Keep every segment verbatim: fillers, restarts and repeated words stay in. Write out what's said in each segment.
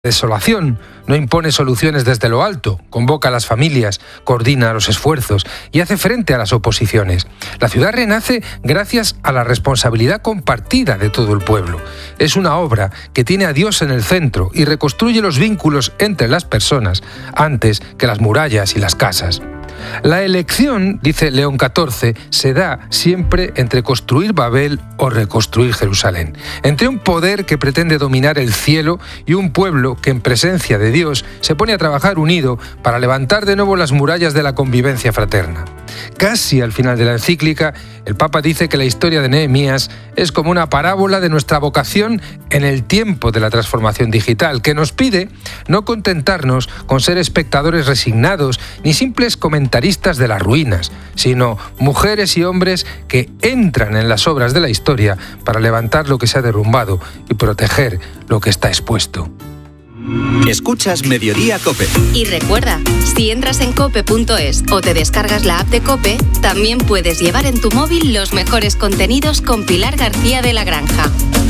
desolación, no impone soluciones desde lo alto, convoca a las familias, coordina los esfuerzos y hace frente a las oposiciones. La ciudad renace gracias a la responsabilidad compartida de todo el pueblo. Es una obra que tiene a Dios en el centro y reconstruye los vínculos entre las personas antes que las murallas y las casas. La elección, dice León catorce, se da siempre entre construir Babel o reconstruir Jerusalén, entre un poder que pretende dominar el cielo y un pueblo que en presencia de Dios se pone a trabajar unido para levantar de nuevo las murallas de la convivencia fraterna. Casi al final de la encíclica, el Papa dice que la historia de Nehemías es como una parábola de nuestra vocación en el tiempo de la transformación digital, que nos pide no contentarnos con ser espectadores resignados ni simples comentaristas de las ruinas, sino mujeres y hombres que entran en las obras de la historia para levantar lo que se ha derrumbado y proteger lo que está expuesto. Escuchas Mediodía COPE. Y recuerda, si entras en cope punto es o te descargas la app de COPE, también puedes llevar en tu móvil los mejores contenidos con Pilar García de la Granja.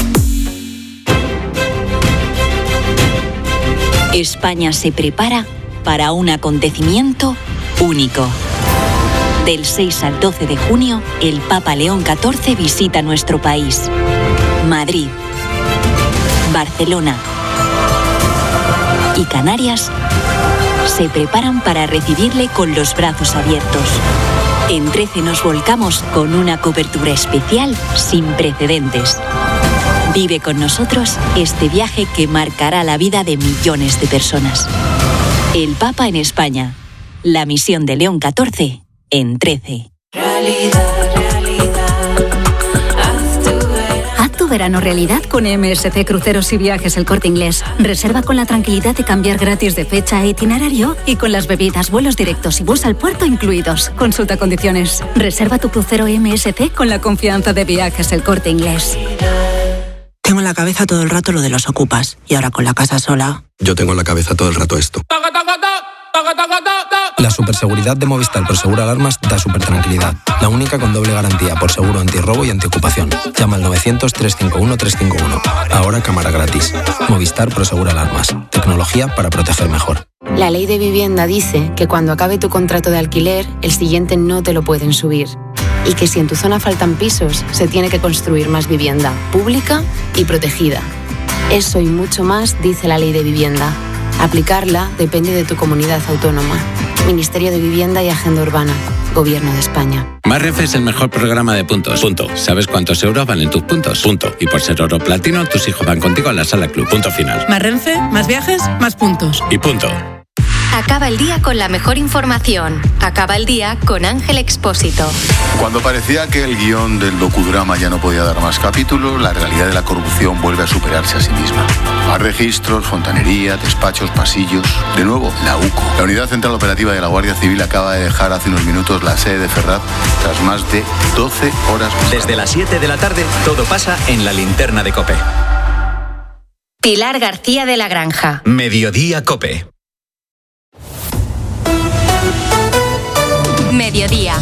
España se prepara para un acontecimiento único. Del seis al doce de junio, el Papa León catorce visita nuestro país. Madrid, Barcelona y Canarias se preparan para recibirle con los brazos abiertos. En trece nos volcamos con una cobertura especial sin precedentes. Vive con nosotros este viaje que marcará la vida de millones de personas. El Papa en España. La misión de León catorce en trece. Realidad, realidad, haz tu verano. Haz tu verano realidad con M S C Cruceros y Viajes El Corte Inglés. Reserva con la tranquilidad de cambiar gratis de fecha e itinerario y con las bebidas, vuelos directos y bus al puerto incluidos. Consulta condiciones. Reserva tu crucero M S C con la confianza de Viajes El Corte Inglés. Tengo en la cabeza todo el rato lo de los ocupas y ahora con la casa sola. Yo tengo en la cabeza todo el rato esto. La superseguridad de Movistar Prosegura Alarmas da super tranquilidad. La única con doble garantía por seguro antirrobo y antiocupación. Llama al novecientos, trescientos cincuenta y uno, trescientos cincuenta y uno. Ahora cámara gratis. Movistar Prosegura Alarmas. Tecnología para proteger mejor. La ley de vivienda dice que cuando acabe tu contrato de alquiler, el siguiente no te lo pueden subir. Y que si en tu zona faltan pisos, se tiene que construir más vivienda, pública y protegida. Eso y mucho más dice la ley de vivienda. Aplicarla depende de tu comunidad autónoma. Ministerio de Vivienda y Agenda Urbana. Gobierno de España. Más Renfe es el mejor programa de puntos. Punto. ¿Sabes cuántos euros valen tus puntos? Punto. Y por ser oro platino, tus hijos van contigo a la sala club. Punto final. Más Renfe, más viajes, más puntos. Y punto. Acaba el día con la mejor información. Acaba el día con Ángel Expósito. Cuando parecía que el guión del docudrama ya no podía dar más capítulos, la realidad de la corrupción vuelve a superarse a sí misma. Más registros, fontanería, despachos, pasillos. De nuevo, la U C O. La Unidad Central Operativa de la Guardia Civil acaba de dejar hace unos minutos la sede de Ferraz tras más de doce horas. Desde las siete de la tarde, todo pasa en la linterna de COPE. Pilar García de la Granja. Mediodía COPE. Mediodía.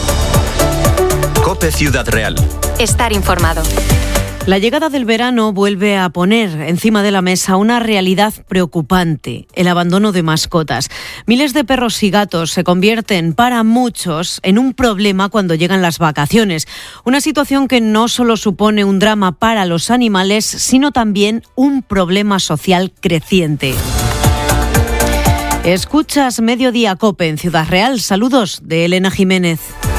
COPE Ciudad Real. Estar informado. La llegada del verano vuelve a poner encima de la mesa una realidad preocupante, el abandono de mascotas. Miles de perros y gatos se convierten para muchos en un problema cuando llegan las vacaciones. Una situación que no solo supone un drama para los animales, sino también un problema social creciente. Escuchas Mediodía COPE en Ciudad Real. Saludos de Elena Jiménez.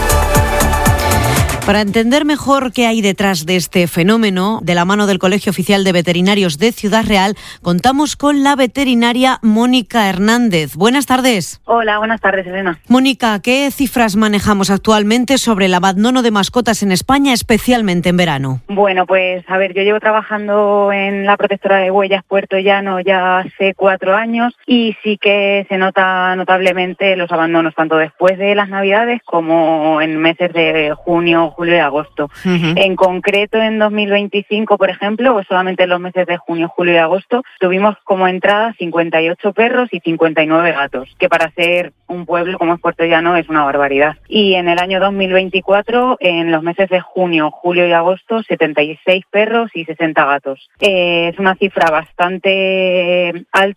Para entender mejor qué hay detrás de este fenómeno, de la mano del Colegio Oficial de Veterinarios de Ciudad Real, contamos con la veterinaria Mónica Hernández. Buenas tardes. Hola, buenas tardes, Elena. Mónica, ¿qué cifras manejamos actualmente sobre el abandono de mascotas en España, especialmente en verano? Bueno, pues a ver, yo llevo trabajando en la protectora de huellas Puerto Llano ya hace cuatro años y sí que se nota notablemente los abandonos, tanto después de las Navidades como en meses de junio, julio y agosto. Uh-huh. En concreto, en dos mil veinticinco, por ejemplo, pues solamente en los meses de junio, julio y agosto, tuvimos como entrada cincuenta y ocho perros y cincuenta y nueve gatos, que para ser un pueblo como es Puerto Llano es una barbaridad. Y en el año dos mil veinticuatro, en los meses de junio, julio y agosto, setenta y seis perros y sesenta gatos. Eh, es una cifra bastante alta